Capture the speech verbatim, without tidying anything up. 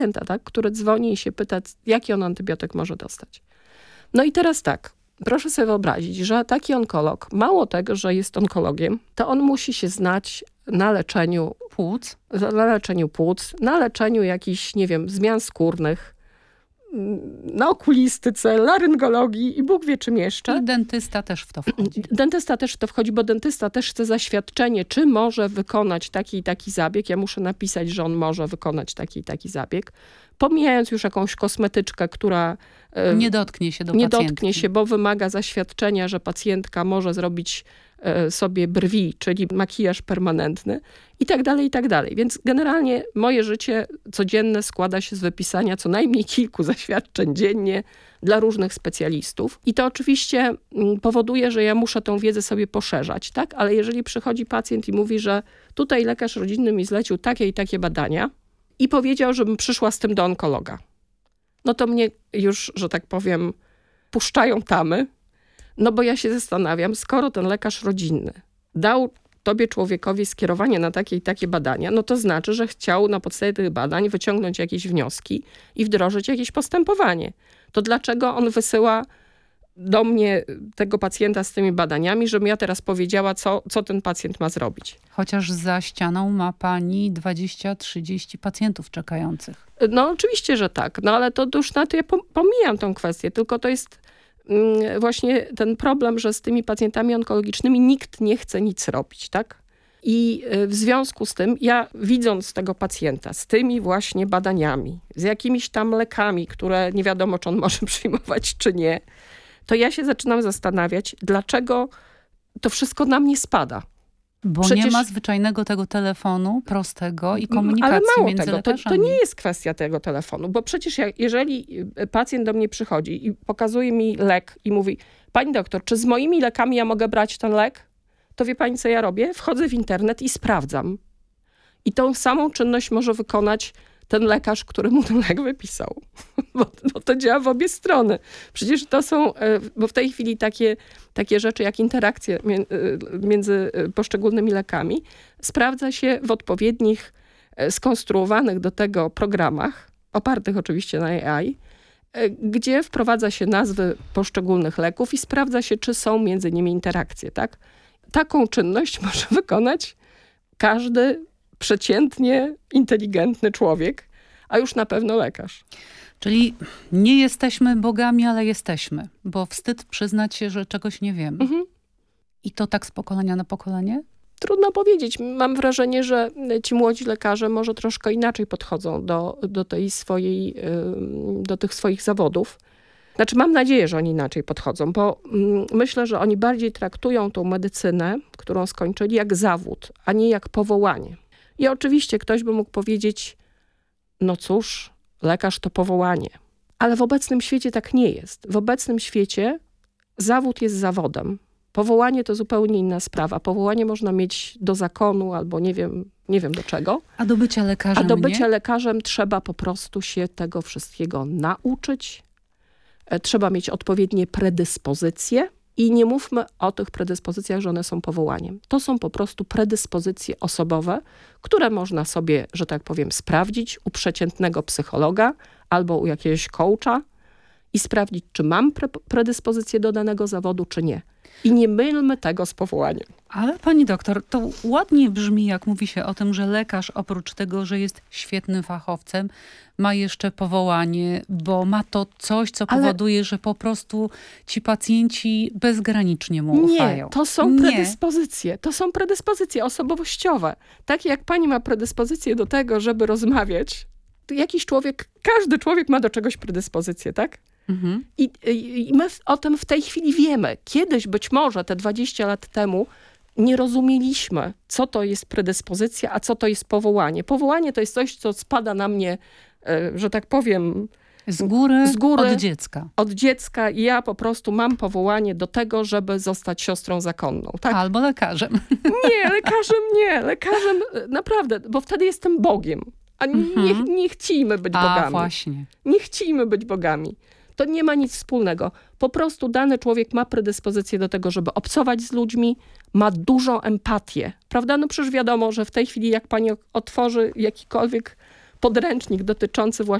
pacjenta, tak, który dzwoni i się pyta, jaki on antybiotyk może dostać. No i teraz tak, proszę sobie wyobrazić, że taki onkolog, mało tego, że jest onkologiem, to on musi się znać na leczeniu płuc, na leczeniu płuc, na leczeniu jakichś, nie wiem, zmian skórnych, na okulistyce, laryngologii i Bóg wie czym jeszcze. I dentysta też w to wchodzi. Dentysta też w to wchodzi, bo dentysta też chce zaświadczenie, czy może wykonać taki i taki zabieg. Ja muszę napisać, że on może wykonać taki i taki zabieg. Pomijając już jakąś kosmetyczkę, która nie dotknie się do nie pacjentki. dotknie się, bo wymaga zaświadczenia, że pacjentka może zrobić sobie brwi, czyli makijaż permanentny i tak dalej, i tak dalej. Więc generalnie moje życie codzienne składa się z wypisania co najmniej kilku zaświadczeń dziennie dla różnych specjalistów. I to oczywiście powoduje, że ja muszę tą wiedzę sobie poszerzać, tak? Ale jeżeli przychodzi pacjent i mówi, że tutaj lekarz rodzinny mi zlecił takie i takie badania i powiedział, żebym przyszła z tym do onkologa, no to mnie już, że tak powiem, puszczają tamy. No bo ja się zastanawiam, skoro ten lekarz rodzinny dał tobie, człowiekowi, skierowanie na takie i takie badania, no to znaczy, że chciał na podstawie tych badań wyciągnąć jakieś wnioski i wdrożyć jakieś postępowanie. To dlaczego on wysyła do mnie tego pacjenta z tymi badaniami, żebym ja teraz powiedziała, co, co ten pacjent ma zrobić? Chociaż za ścianą ma pani dwadzieścia trzydzieści pacjentów czekających. No oczywiście, że tak. No ale to już na to ja pomijam tą kwestię, tylko to jest właśnie ten problem, że z tymi pacjentami onkologicznymi nikt nie chce nic robić, tak? I w związku z tym ja, widząc tego pacjenta z tymi właśnie badaniami, z jakimiś tam lekami, które nie wiadomo, czy on może przyjmować, czy nie, to ja się zaczynam zastanawiać, dlaczego to wszystko na mnie spada. Bo Przecież... nie ma zwyczajnego tego telefonu prostego i komunikacji Ale mało między tego, lekarzami. To, to nie jest kwestia tego telefonu, bo przecież jak, jeżeli pacjent do mnie przychodzi i pokazuje mi lek i mówi, pani doktor, czy z moimi lekami ja mogę brać ten lek? To wie pani, co ja robię? Wchodzę w internet i sprawdzam. I tą samą czynność może wykonać ten lekarz, który mu ten lek wypisał. Bo, bo to działa w obie strony. Przecież to są, bo w tej chwili takie, takie rzeczy jak interakcje między poszczególnymi lekami sprawdza się w odpowiednich, skonstruowanych do tego programach, opartych oczywiście na A I, gdzie wprowadza się nazwy poszczególnych leków i sprawdza się, czy są między nimi interakcje. Tak? Taką czynność może wykonać każdy przeciętnie inteligentny człowiek, a już na pewno lekarz. Czyli nie jesteśmy bogami, ale jesteśmy, bo wstyd przyznać się, że czegoś nie wiemy. Mhm. I to tak z pokolenia na pokolenie? Trudno powiedzieć. Mam wrażenie, że ci młodzi lekarze może troszkę inaczej podchodzą do, do tej swojej, do tych swoich zawodów. Znaczy mam nadzieję, że oni inaczej podchodzą, bo myślę, że oni bardziej traktują tą medycynę, którą skończyli, jak zawód, a nie jak powołanie. I oczywiście ktoś by mógł powiedzieć, no cóż, lekarz to powołanie. Ale w obecnym świecie tak nie jest. W obecnym świecie zawód jest zawodem. Powołanie to zupełnie inna sprawa. Powołanie można mieć do zakonu albo nie wiem, nie wiem do czego. A do bycia lekarzem A do bycia nie? lekarzem trzeba po prostu się tego wszystkiego nauczyć. Trzeba mieć odpowiednie predyspozycje. I nie mówmy o tych predyspozycjach, że one są powołaniem. To są po prostu predyspozycje osobowe, które można sobie, że tak powiem, sprawdzić u przeciętnego psychologa albo u jakiegoś coacha i sprawdzić, czy mam pre- predyspozycję do danego zawodu, czy nie. I nie mylmy tego z powołaniem. Ale pani doktor, to ładnie brzmi, jak mówi się o tym, że lekarz oprócz tego, że jest świetnym fachowcem, ma jeszcze powołanie, bo ma to coś, co Ale... powoduje, że po prostu ci pacjenci bezgranicznie mu ufają. Nie, to są Nie. predyspozycje. To są predyspozycje osobowościowe. Tak jak pani ma predyspozycję do tego, żeby rozmawiać, to jakiś człowiek, każdy człowiek ma do czegoś predyspozycję, tak? Mhm. I, i, I my o tym w tej chwili wiemy. Kiedyś być może te dwadzieścia lat temu nie rozumieliśmy, co to jest predyspozycja, a co to jest powołanie. Powołanie to jest coś, co spada na mnie, że tak powiem, z góry, z góry od dziecka. Od dziecka i ja po prostu mam powołanie do tego, żeby zostać siostrą zakonną. Tak? Albo lekarzem. Nie, lekarzem nie. Lekarzem naprawdę, bo wtedy jestem Bogiem. A nie, mhm. nie, nie chcimy być a, bogami. właśnie. Nie chcimy być bogami. To nie ma nic wspólnego. Po prostu dany człowiek ma predyspozycję do tego, żeby obcować z ludźmi, ma dużą empatię. Prawda? No przecież wiadomo, że w tej chwili jak pani otworzy jakikolwiek podręcznik dotyczący właśnie